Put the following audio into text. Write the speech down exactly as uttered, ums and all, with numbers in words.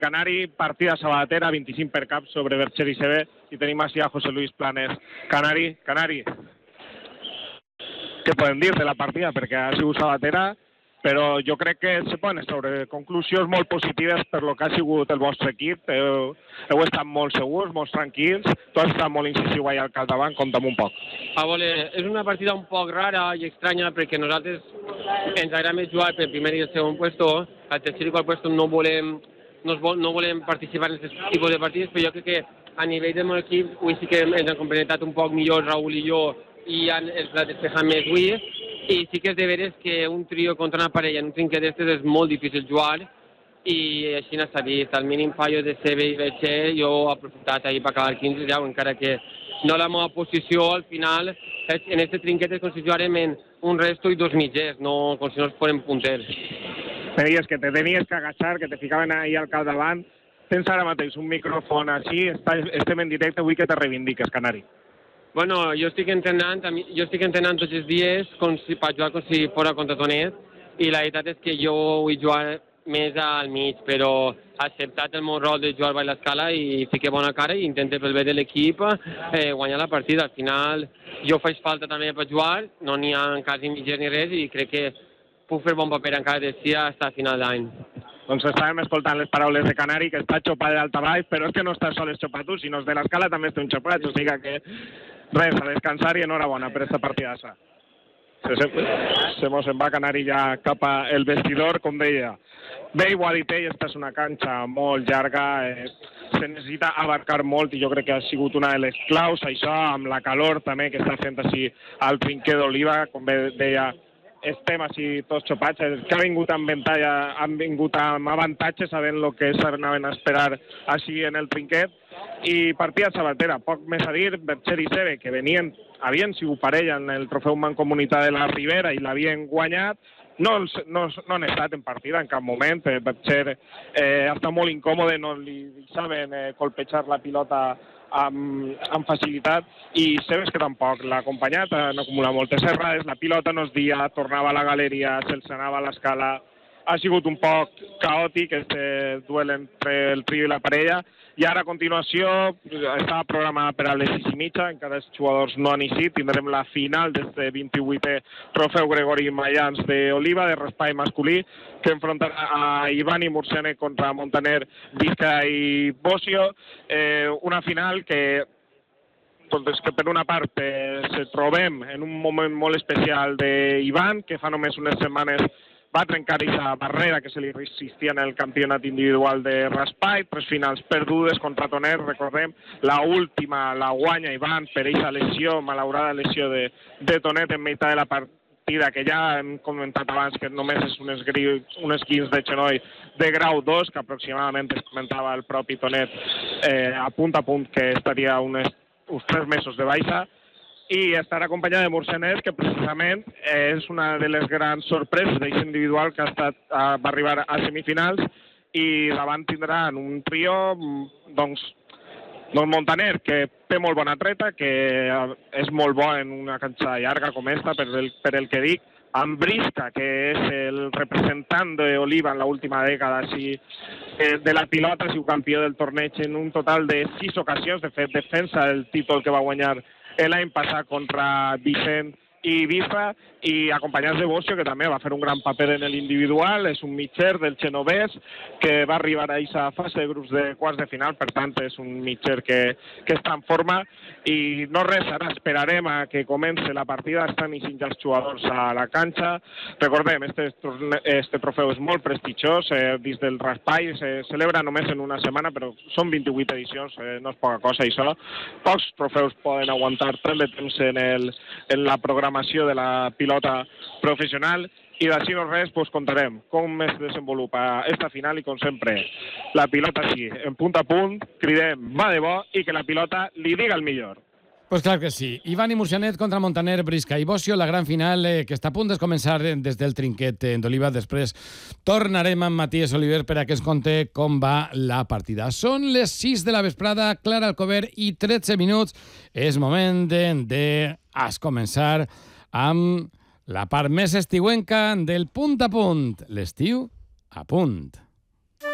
Canari, partida sabatera, vint-i-cinc per cap sobre Bercher i Sebe, i tenim així a José Luis Planes. Canari, Canari, què podem dir de la partida? Perquè ha sigut sabatera, però jo crec que se poden sobre conclusions molt positives per lo que ha sigut el vostre equip. Heu, heu estat molt segurs, molt tranquils, tu has estat molt incisiu allà al capdavant, conta'm un poc. A veure, és una partida un poc rara i estranya perquè nosaltres ens agrada més jugar pel primer i el segon puesto, al tercer i quart puesto no volem, no, vol, no volem participar en aquest tipus de partides, però jo crec que a nivell del meu equip avui sí que ens han complementat un poc millor Raúl i jo i han, ens l'ha despejat més avui. I sí que és de veres que un trio contra una parella en un trinquet d'estes és molt difícil jugar i així no s'ha vist. Al mínim fallo de Sebe i Bercher jo he aprofitat ahir per acabar el quinze, ja, encara que no la meva posició al final en aquest trinquet és com si jugarem en un resto i dos mitgers, no com si no es foren punters. Me dius que te tenies que agachar, que te ficaven ahí al capdavant. Tens ara mateix un micròfon així, estem en directe, vull que te reivindiques, Canari. Bueno, jo estic entrenant, jo estic entrenant tots els dies com si, per jugar com si fos contra Tonet i la veritat és que jo vull jugar més al mig, però he acceptat el meu rol de jugar a l'escala i fiqué bona cara i intento pel bé de l'equip eh, guanyar la partida. Al final jo faig falta també per jugar, no n'hi ha quasi mitjers ni res i crec que puc fer bon paper encara de si fins a final d'any. Doncs estàvem escoltant les paraules de Canari, que està xopat d'altabaix, però és que no està sol xopat tu, sinó de l'escala també estem xopats, o sigui que res, a descansar i enhorabona per aquesta partidassa. Se, se, se mos en va Canari ja cap al vestidor, com deia. Bé, igual dit ell, esta és una canxa molt llarga, eh, se necessita abarcar molt i jo crec que ha sigut una de les claus, això amb la calor també que està fent així al trinquet d'Oliva, com bé deia, estem així tots xopats, que ha vingut amb ventalla, han vingut amb avantatge sabent el que s'anaven a esperar així en el trinquet, i partida sabatera, poc més a dir. Bercher i Sebe, que venien, havien sigut parella en el trofeu Mancomunitat de la Ribera i l'havien guanyat, no, no, no han estat en partida en cap moment. Bercher eh, està molt incòmode, no li saben eh, colpejar la pilota amb, amb facilitat, i Sebes que tampoc l'ha acompanyat, han acumulat moltes errades, la pilota no es dia, tornava a la galeria, se'ls anava a l'escala, ha sigut un poc caòtic este duel entre el trio i la parella, i ara a continuació estava programada per a les sis i mitja, encara els jugadors no han eixit, tindrem la final d'este vint-i-vuitè trofeu Gregori Mayans d'Oliva, de raspall masculí, que enfrontarà a Ivan i Murcianet contra Montaner, Vizca i Bocio, eh, una final que doncs que per una part eh, se trobem en un moment molt especial d'Ivan, que fa només unes setmanes va trencar aquesta barrera que se li resistia en el campionat individual de raspall, tres finals perdudes contra Tonet, recordem, la última la guanya Ivan per aquesta lesió, malaurada lesió de, de Tonet en meitat de la partida, que ja hem comentat abans que només és un, esgri, un esquins de genoll de grau dos, que aproximadament es comentava el propi Tonet eh, a punt a punt que estaria unes, uns tres mesos de baixa, i estarà acompanyada de Murcianet, que precisament és una de les grans sorpreses d'aquest individual que ha estat, va arribar a semifinals, i davant tindran un trio, doncs, doncs Montaner, que té molt bona atleta, que és molt bo en una canxa llarga com esta, per el, per el que dic, amb Brisca, que és el representant d'Oliva en l'última dècada, així, de la pilota, ha sigut campió del torneig en un total de sis ocasions, de fet, defensa el títol que va guanyar l'any passat contra Vicent i Bifa, i acompanyats de Bocio, que també va fer un gran paper en l'individual, és un mitger del Genovès, que va arribar a aquesta fase de grups de quarts de final, per tant és un mitger que, que està en forma, i no res, ara esperarem a que comenci la partida, estan eixint els jugadors a la canxa. Recordem, este, este trofeu és molt prestigiós, eh, dins del raspall, se celebra només en una setmana, però són vint-i-vuit edicions, eh, no és poca cosa això. Pocs trofeus poden aguantar tant de temps en, el, en la programació de la pilota professional, i d'ací no res, pues contarem com es desenvolupa esta final, i com sempre, la pilota sí, en punt a punt, cridem va de bo, i que la pilota li diga el millor. Pues clar que sí. Ivan i Murcianet contra Montaner, Brisca i Bocio, la gran final eh, que està a punt de començar des del trinquet d'Oliva. Després tornarem amb Matías Oliver per a que ens conte com va la partida. Són les sis de la vesprada, Clara Alcover i tretze minuts. És moment de, de es començar amb la part més estiuenca del punt a punt. L'estiu a punt.